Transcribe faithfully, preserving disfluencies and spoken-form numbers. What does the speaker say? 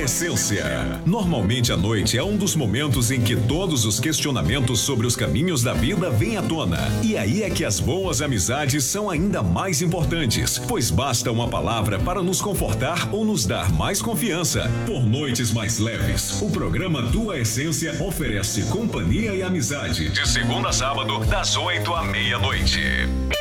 Essência. Normalmente a noite é um dos momentos em que todos os questionamentos sobre os caminhos da vida vêm à tona. E aí é que as boas amizades são ainda mais importantes, pois basta uma palavra para nos confortar ou nos dar mais confiança. Por noites mais leves, o programa Tua Essência oferece companhia e amizade. De segunda a sábado, das oito à meia-noite.